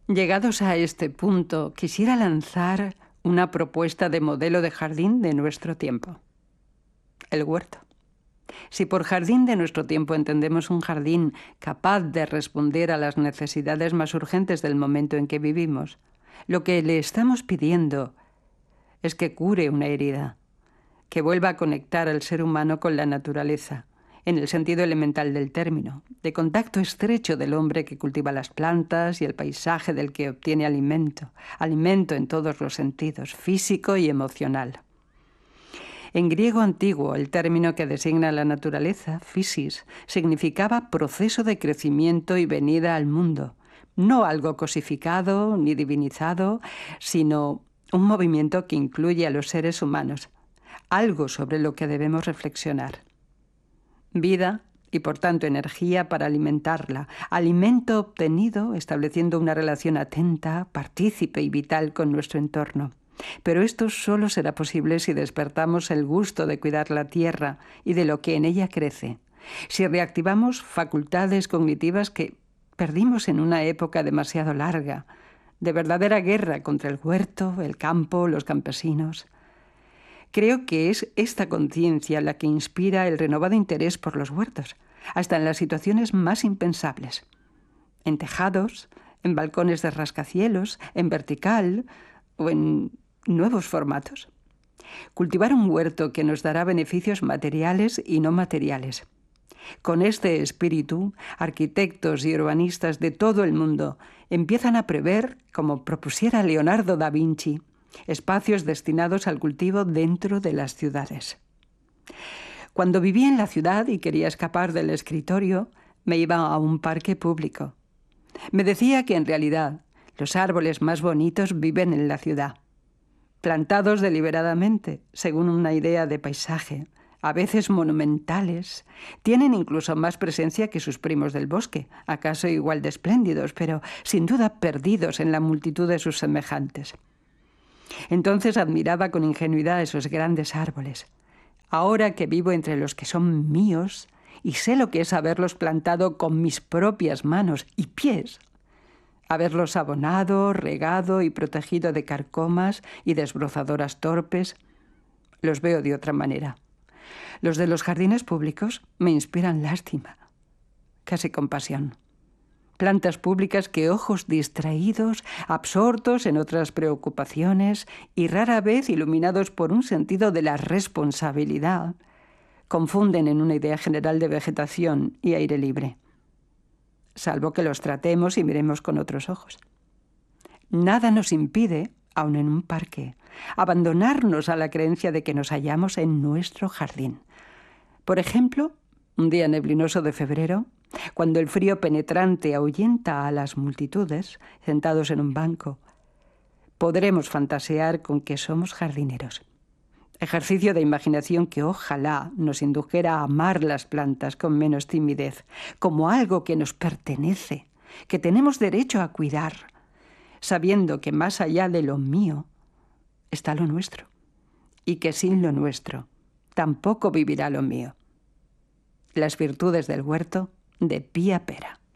Llegados a este punto, quisiera lanzar una propuesta de modelo de jardín de nuestro tiempo. El huerto. Si por jardín de nuestro tiempo entendemos un jardín capaz de responder a las necesidades más urgentes del momento en que vivimos, lo que le estamos pidiendo es que cure una herida, que vuelva a conectar al ser humano con la naturaleza, en el sentido elemental del término, de contacto estrecho del hombre que cultiva las plantas y el paisaje del que obtiene alimento, alimento en todos los sentidos, físico y emocional. En griego antiguo, el término que designa la naturaleza, physis, significaba proceso de crecimiento y venida al mundo, no algo cosificado ni divinizado, sino un movimiento que incluye a los seres humanos, algo sobre lo que debemos reflexionar. Vida y, por tanto, energía para alimentarla, alimento obtenido estableciendo una relación atenta, partícipe y vital con nuestro entorno. Pero esto solo será posible si despertamos el gusto de cuidar la tierra y de lo que en ella crece, si reactivamos facultades cognitivas que perdimos en una época demasiado larga, de verdadera guerra contra el huerto, el campo, los campesinos. Creo que es esta conciencia la que inspira el renovado interés por los huertos, hasta en las situaciones más impensables. En tejados, en balcones de rascacielos, en vertical o en nuevos formatos. Cultivar un huerto que nos dará beneficios materiales y no materiales. Con este espíritu, arquitectos y urbanistas de todo el mundo empiezan a prever, como propusiera Leonardo da Vinci, espacios destinados al cultivo dentro de las ciudades. Cuando vivía en la ciudad y quería escapar del escritorio, me iba a un parque público. Me decía que en realidad los árboles más bonitos viven en la ciudad, plantados deliberadamente, según una idea de paisaje, a veces monumentales, tienen incluso más presencia que sus primos del bosque, acaso igual de espléndidos, pero sin duda perdidos en la multitud de sus semejantes. Entonces admiraba con ingenuidad esos grandes árboles. Ahora que vivo entre los que son míos y sé lo que es haberlos plantado con mis propias manos y pies, haberlos abonado, regado y protegido de carcomas y desbrozadoras torpes, los veo de otra manera. Los de los jardines públicos me inspiran lástima, casi compasión. Plantas públicas que ojos distraídos, absortos en otras preocupaciones y rara vez iluminados por un sentido de la responsabilidad, confunden en una idea general de vegetación y aire libre, salvo que los tratemos y miremos con otros ojos. Nada nos impide, aun en un parque, abandonarnos a la creencia de que nos hallamos en nuestro jardín. Por ejemplo, un día neblinoso de febrero, cuando el frío penetrante ahuyenta a las multitudes, sentados en un banco, podremos fantasear con que somos jardineros. Ejercicio de imaginación que ojalá nos indujera a amar las plantas con menos timidez, como algo que nos pertenece, que tenemos derecho a cuidar, sabiendo que más allá de lo mío está lo nuestro, y que sin lo nuestro tampoco vivirá lo mío. Las virtudes del huerto de Pía Pera.